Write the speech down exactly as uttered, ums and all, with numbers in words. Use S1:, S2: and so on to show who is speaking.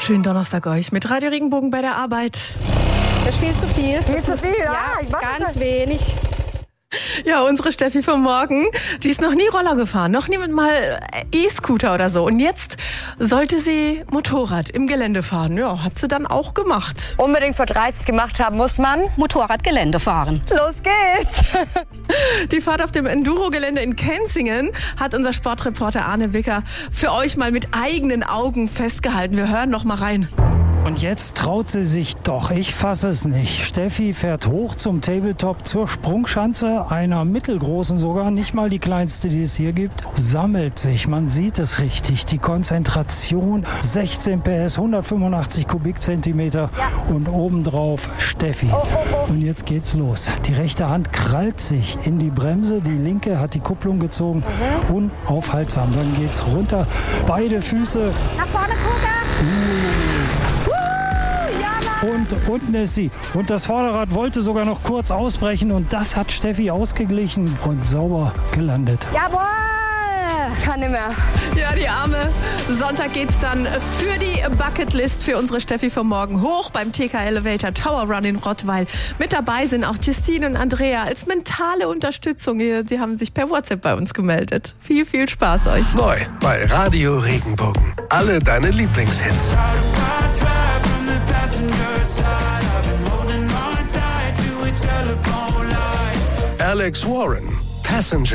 S1: Schönen Donnerstag euch mit Radio Regenbogen bei der Arbeit.
S2: Das ist viel zu viel.
S3: Viel zu viel, ja.
S2: Ja,
S3: Ich mach
S2: ganz
S3: das.
S2: wenig.
S1: Ja, unsere Steffi vom Morgen, die ist noch nie Roller gefahren, noch nie mit mal E-Scooter oder so. Und jetzt sollte sie Motorrad im Gelände fahren. Ja, hat sie dann auch gemacht.
S3: Unbedingt vor dreißig gemacht haben muss man.
S2: Motorradgelände fahren.
S3: Los geht's!
S1: Die Fahrt auf dem Enduro-Gelände in Kenzingen hat unser Sportreporter Arne Wicker für euch mal mit eigenen Augen festgehalten. Wir hören noch mal rein.
S4: Und jetzt traut sie sich doch, ich fasse es nicht. Steffi fährt hoch zum Tabletop, zur Sprungschanze, einer mittelgroßen sogar, nicht mal die kleinste, die es hier gibt, sammelt sich. Man sieht es richtig, die Konzentration, sechzehn P S, hundertfünfundachtzig Kubikzentimeter ja. Und obendrauf Steffi.
S3: Oh, oh, oh.
S4: Und jetzt geht's los. Die rechte Hand krallt sich in die Bremse, die linke hat die Kupplung gezogen, mhm. Unaufhaltsam. Dann geht's runter, beide Füße.
S3: Nach vorne gucken!
S4: Und unten ist sie. Und das Vorderrad wollte sogar noch kurz ausbrechen. Und das hat Steffi ausgeglichen und sauber gelandet.
S3: Jawohl! Kann nicht mehr.
S1: Ja, die Arme. Sonntag geht's dann für die Bucketlist für unsere Steffi vom Morgen hoch beim T K Elevator Tower Run in Rottweil. Mit dabei sind auch Justine und Andrea als mentale Unterstützung. Die haben sich per WhatsApp bei uns gemeldet. Viel, viel Spaß euch.
S5: Neu bei Radio Regenbogen. Alle deine Lieblingshits. Alex Warren, Passenger.